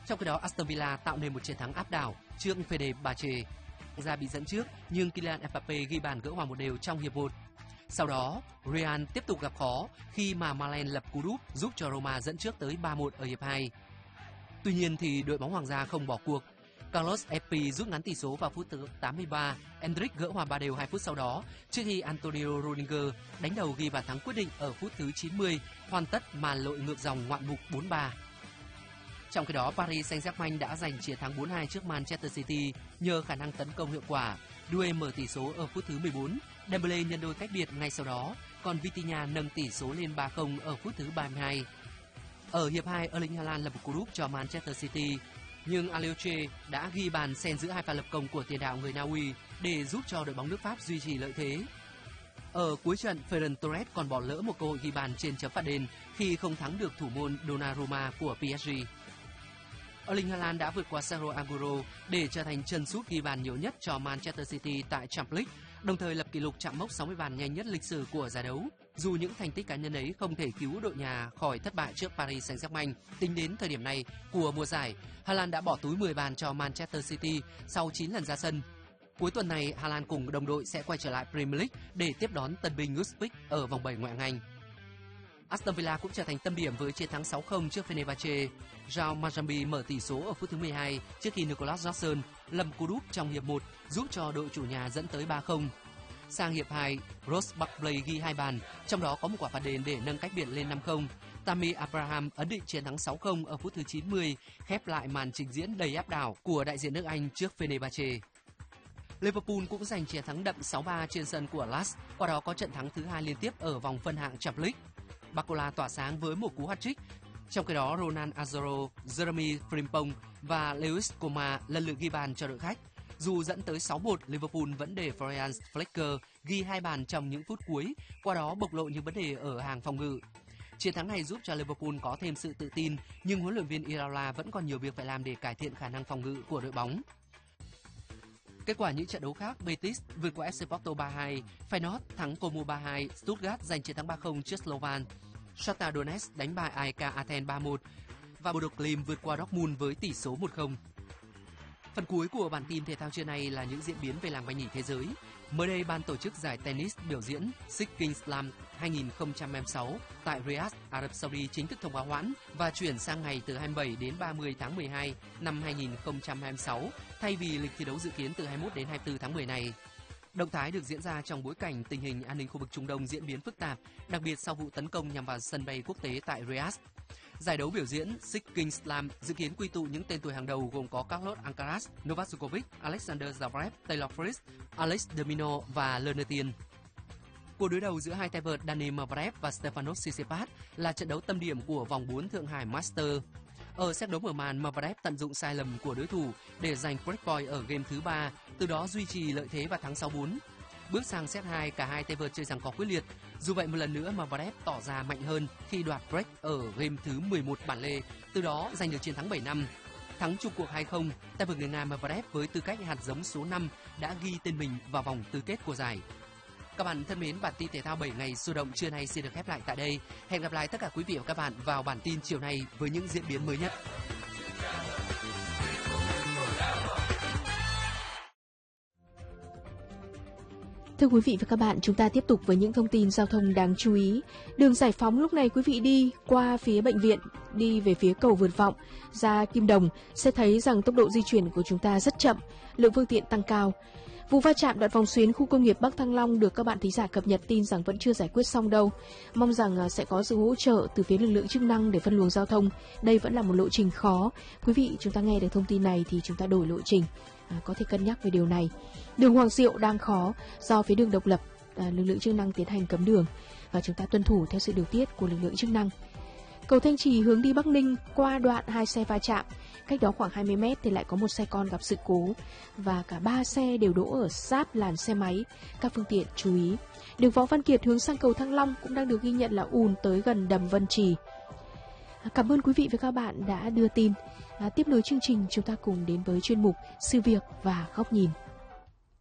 Trong khi đó, Aston Villa tạo nên một chiến thắng áp đảo trước Fenerbahce. Ra bị dẫn trước nhưng Kylian Mbappe ghi bàn gỡ hòa 1-1 trong hiệp 1. Sau đó, Real tiếp tục gặp khó khi mà Malen lập cú đúp giúp cho Roma dẫn trước tới 3-1 ở hiệp 2. Tuy nhiên thì đội bóng Hoàng gia không bỏ cuộc. Carlos Epi rút ngắn tỷ số vào phút thứ 83, Endrick gỡ hòa 3-2 2 phút sau đó, trước khi Antonio Rudiger đánh đầu ghi bàn thắng quyết định ở phút thứ 90, hoàn tất màn lội ngược dòng ngoạn mục 4-3. Trong khi đó, Paris Saint-Germain đã giành chiến thắng 4-2 trước Manchester City nhờ khả năng tấn công hiệu quả. Doué mở tỷ số ở phút thứ 14, Dembele nhân đôi cách biệt ngay sau đó, còn Vitinha nâng tỷ số lên 3-0 ở phút thứ 32. Ở hiệp 2, Erling Haaland lập một cú đúp cho Manchester City, nhưng Alioche đã ghi bàn xen giữa hai pha lập công của tiền đạo người Na Uy để giúp cho đội bóng nước Pháp duy trì lợi thế. Ở cuối trận, Ferran Torres còn bỏ lỡ một cơ hội ghi bàn trên chấm phạt đền khi không thắng được thủ môn Donnarumma của PSG. Erling Haaland đã vượt qua Sergio Aguero để trở thành chân sút ghi bàn nhiều nhất cho Manchester City tại Champions League, đồng thời lập kỷ lục chạm mốc 60 bàn nhanh nhất lịch sử của giải đấu. Dù những thành tích cá nhân ấy không thể cứu đội nhà khỏi thất bại trước Paris Saint-Germain, tính đến thời điểm này của mùa giải, Haaland đã bỏ túi 10 bàn cho Manchester City sau 9 lần ra sân. Cuối tuần này, Haaland cùng đồng đội sẽ quay trở lại Premier League để tiếp đón tân binh Ipswich ở vòng 7 ngoại hạng Anh. Aston Villa cũng trở thành tâm điểm với chiến thắng 6-0 trước Fenerbahce. João Majambi mở tỷ số ở phút thứ 12 trước khi Nicolas Jackson lầm cú đúp trong hiệp 1 giúp cho đội chủ nhà dẫn tới 3-0. Sang hiệp 2, Ross Barkley ghi 2 bàn, trong đó có một quả phạt đền để nâng cách biệt lên 5-0. Tammy Abraham ấn định chiến thắng 6-0 ở phút thứ 90, khép lại màn trình diễn đầy áp đảo của đại diện nước Anh trước Fenerbahce. Liverpool cũng giành chiến thắng đậm 6-3 trên sân của Leeds, qua đó có trận thắng thứ 2 liên tiếp ở vòng phân hạng Champions League. Barcola tỏa sáng với một cú hat-trick, trong khi đó Ronald Azaro, Jeremy Frimpong và Lewis Coma lần lượt ghi bàn cho đội khách. Dù dẫn tới 6-1, Liverpool vẫn để Florian Flecker ghi 2 bàn trong những phút cuối, qua đó bộc lộ những vấn đề ở hàng phòng ngự. Chiến thắng này giúp cho Liverpool có thêm sự tự tin, nhưng huấn luyện viên Iraola vẫn còn nhiều việc phải làm để cải thiện khả năng phòng ngự của đội bóng. Kết quả những trận đấu khác, Betis vượt qua FC Porto 3-2, Feyenoord thắng Como 3-2, Stuttgart giành chiến thắng 3-0 trước Slovan, Shakhtar Donetsk đánh bại AEK Athens 3-1 và Bodo Glimt vượt qua Dortmund với tỷ số 1-0. Phần cuối của bản tin thể thao trưa nay là những diễn biến về làng banh nhỉ thế giới. Mới đây, ban tổ chức giải tennis biểu diễn Six Kings Slam 2026 tại Riyadh, Ả Rập Saudi chính thức thông báo hoãn và chuyển sang ngày từ 27 đến 30 tháng 12 năm 2026 thay vì lịch thi đấu dự kiến từ 21 đến 24 tháng 10 này. Động thái được diễn ra trong bối cảnh tình hình an ninh khu vực Trung Đông diễn biến phức tạp, đặc biệt sau vụ tấn công nhằm vào sân bay quốc tế tại Riyadh. Giải đấu biểu diễn Six Kings Slam dự kiến quy tụ những tên tuổi hàng đầu gồm có Carlos Alcaraz, Novak Djokovic, Alexander Zverev, Taylor Fritz, Alex de Minaur và Lernertien. Cuộc đối đầu giữa hai tay vợt Daniil Medvedev và Stefanos Tsitsipas là trận đấu tâm điểm của vòng 4 Thượng Hải Master. Ở set đấu mở màn, Medvedev tận dụng sai lầm của đối thủ để giành break point ở game thứ 3, từ đó duy trì lợi thế và thắng 6-4. Bước sang set 2, cả hai tay vợt chơi giằng co quyết liệt. Dù vậy, một lần nữa Medvedev tỏ ra mạnh hơn khi đoạt break ở game thứ 11 bản lề, từ đó giành được chiến thắng 7-5. Thắng chung cuộc 2-0, tay vợt người Nga Medvedev với tư cách hạt giống số 5 đã ghi tên mình vào vòng tứ kết của giải. Các bạn thân mến, bản tin thể thao 7 ngày sôi động trưa nay xin được khép lại tại đây. Hẹn gặp lại tất cả quý vị và các bạn vào bản tin chiều nay với những diễn biến mới nhất. Thưa quý vị và các bạn, chúng ta tiếp tục với những thông tin giao thông đáng chú ý. Đường Giải Phóng lúc này quý vị đi qua phía bệnh viện, đi về phía cầu Vượt Vọng, ra Kim Đồng sẽ thấy rằng tốc độ di chuyển của chúng ta rất chậm, lượng phương tiện tăng cao. Vụ va chạm đoạn vòng xuyến khu công nghiệp Bắc Thăng Long được các bạn thính giả cập nhật tin rằng vẫn chưa giải quyết xong đâu. Mong rằng sẽ có sự hỗ trợ từ phía lực lượng chức năng để phân luồng giao thông. Đây vẫn là một lộ trình khó. Quý vị, chúng ta nghe được thông tin này thì chúng ta đổi lộ trình. Có thể cân nhắc về điều này. Đường Hoàng Diệu đang khó do phía đường Độc Lập, lực lượng chức năng tiến hành cấm đường và chúng ta tuân thủ theo sự điều tiết của lực lượng chức năng. Cầu Thanh Trì hướng đi Bắc Ninh qua đoạn hai xe va chạm, cách đó khoảng 20 mét thì lại có một xe con gặp sự cố và cả 3 xe đều đỗ ở sát làn xe máy. Các phương tiện chú ý. Đường Võ Văn Kiệt hướng sang cầu Thăng Long cũng đang được ghi nhận là ùn tới gần đầm Vân Trì. Cảm ơn quý vị và các bạn đã đưa tin. Tiếp nối chương trình, chúng ta cùng đến với chuyên mục Sự việc và góc nhìn.